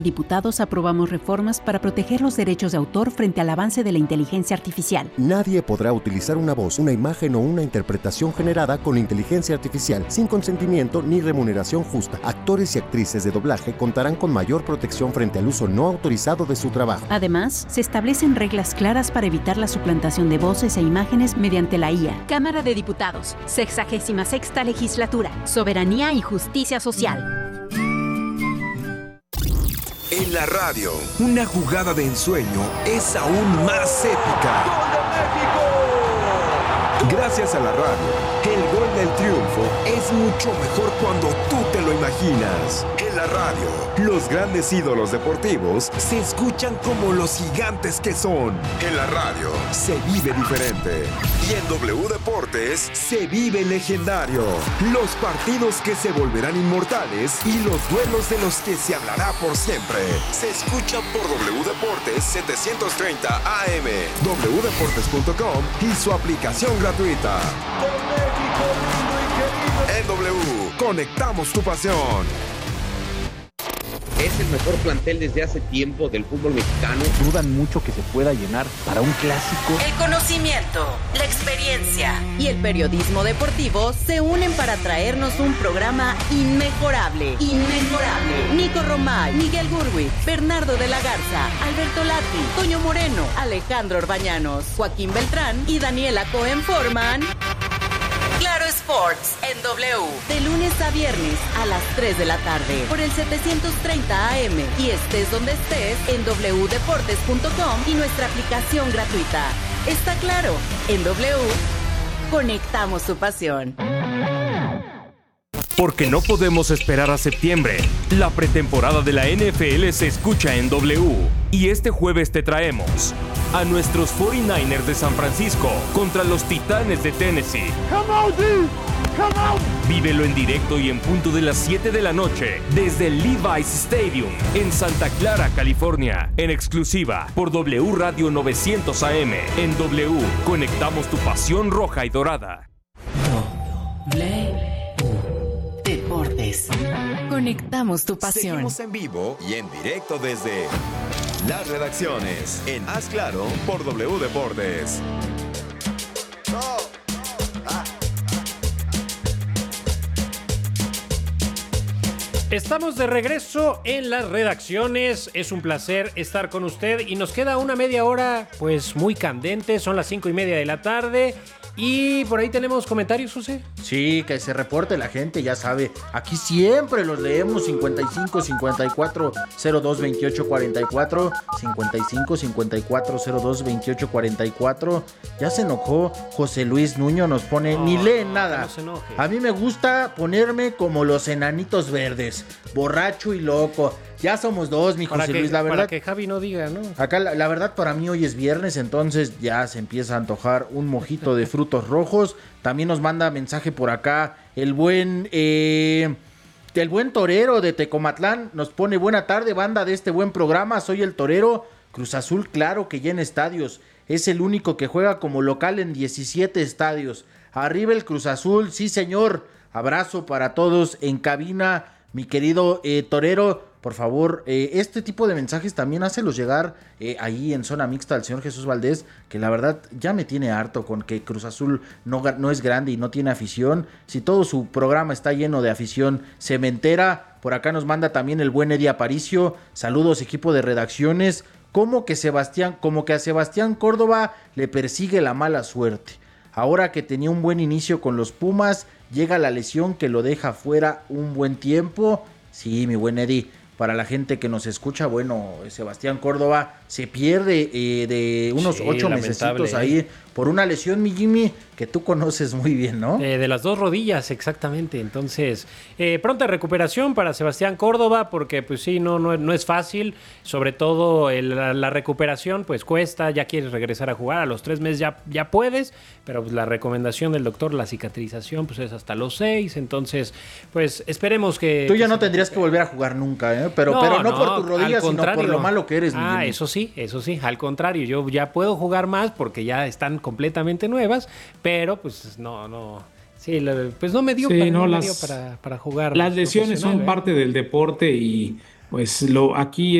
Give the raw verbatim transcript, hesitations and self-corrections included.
Diputados aprobamos reformas para proteger los derechos de autor frente al avance de la inteligencia artificial. Nadie podrá utilizar una voz, una imagen o una interpretación generada con inteligencia artificial sin consentimiento ni remuneración justa. Actores y actrices de doblaje contarán con mayor protección frente al uso no autorizado de su trabajo. Además, se establecen reglas claras para evitar la suplantación de voces e imágenes mediante la I A. Cámara de Diputados, sexagésima sexta Legislatura, Soberanía y Justicia Social. En la radio, una jugada de ensueño es aún más épica. ¡Gol de México! Gracias a la radio, el gol del triunfo es mucho mejor cuando tú te lo imaginas. En la radio, los grandes ídolos deportivos se escuchan como los gigantes que son. En la radio, se vive diferente. Y en W Deportes, se vive legendario. Los partidos que se volverán inmortales y los duelos de los que se hablará por siempre. Se escuchan por W Deportes setecientos treinta A M, w deportes punto com y su aplicación gratuita. En W, conectamos tu pasión. Es el mejor plantel desde hace tiempo del fútbol mexicano. Dudan mucho que se pueda llenar para un clásico. El conocimiento, la experiencia y el periodismo deportivo se unen para traernos un programa inmejorable. Inmejorable. Nico Romay, Miguel Gurwitz, Bernardo de la Garza, Alberto Lati, Toño Moreno, Alejandro Orbañanos, Joaquín Beltrán y Daniela Cohen forman Claro Sports en W, de lunes a viernes a las tres de la tarde por el setecientos treinta A M y estés donde estés en w deportes punto com y nuestra aplicación gratuita. Está claro, en W conectamos tu pasión. Porque no podemos esperar a septiembre. La pretemporada de la N F L se escucha en W. Y este jueves te traemos a nuestros cuarenta y nueve ers de San Francisco contra los Titanes de Tennessee. Come on, dude. Come on. Vívelo en directo y en punto de las siete de la noche desde el Levi's Stadium en Santa Clara, California. En exclusiva por W Radio novecientos A M. En W, conectamos tu pasión roja y dorada. W Deportes. Conectamos tu pasión. Seguimos en vivo y en directo desde las redacciones en Haz Claro por W Deportes. Estamos de regreso en las redacciones. Es un placer estar con usted y nos queda una media hora pues muy candente. Son las cinco y media de la tarde. Y por ahí tenemos comentarios, José. Sí, que se reporte la gente, ya sabe. Aquí siempre los leemos. Cincuenta y cinco, cincuenta y cuatro, cero dos, veintiocho, cuarenta y cuatro. Cincuenta y cinco, cincuenta y cuatro, cero dos, veintiocho, cuarenta y cuatro. Ya se enojó José Luis Nuño. Nos pone, no, ni lee nada. No se enoje. A mí me gusta ponerme como los enanitos verdes, borracho y loco. Ya somos dos, mi José que, Luis, la verdad. Para que Javi no diga, ¿no? Acá la, la verdad para mí hoy es viernes, entonces ya se empieza a antojar un mojito de frutos rojos. También nos manda mensaje por acá el buen, eh, el buen torero de Tecomatlán. Nos pone buena tarde, banda de este buen programa. Soy el torero. Cruz Azul, claro que llena estadios. Es el único que juega como local en diecisiete estadios. Arriba el Cruz Azul, sí señor. Abrazo para todos en cabina, mi querido eh, torero. Por favor, eh, este tipo de mensajes también hácelos llegar eh, ahí en zona mixta al señor Jesús Valdés, que la verdad ya me tiene harto con que Cruz Azul no, no es grande y no tiene afición. Si todo su programa está lleno de afición cementera, por acá nos manda también el buen Eddie Aparicio. Saludos, equipo de redacciones. Como que Sebastián, como que a Sebastián Córdoba le persigue la mala suerte. Ahora que tenía un buen inicio con los Pumas, llega la lesión que lo deja fuera un buen tiempo. Sí, mi buen Eddie. Para la gente que nos escucha, bueno, Sebastián Córdoba se pierde eh, de unos sí, ocho mesecitos ahí eh. por una lesión, mi Jimmy, que tú conoces muy bien, ¿no? Eh, de las dos rodillas, exactamente. Entonces, eh, pronta recuperación para Sebastián Córdoba, porque pues sí, no, no, no es fácil. Sobre todo el, la, la recuperación, pues cuesta. Ya quieres regresar a jugar, a los tres meses ya, ya puedes, pero pues, la recomendación del doctor, la cicatrización, pues es hasta los seis. Entonces, pues esperemos que... Tú ya que no se... tendrías que volver a jugar nunca, ¿eh? Pero no, pero no, no por tus rodillas, sino por lo malo que eres. Ah, eso sí, eso sí, al contrario, yo ya puedo jugar más porque ya están completamente nuevas, pero pues no, no, sí, pues no me dio, sí, para, no, no las, me dio para, para jugar. Las lesiones son ¿eh? parte del deporte y pues lo aquí